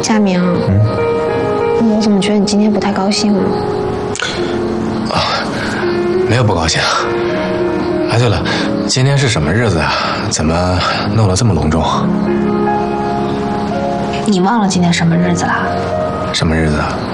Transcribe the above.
佳明，我怎么觉得你今天不太高兴啊？ 没有不高兴。哎，对了，今天是什么日子啊？怎么弄得这么隆重？ 你忘了今天什么日子了？ 什么日子啊？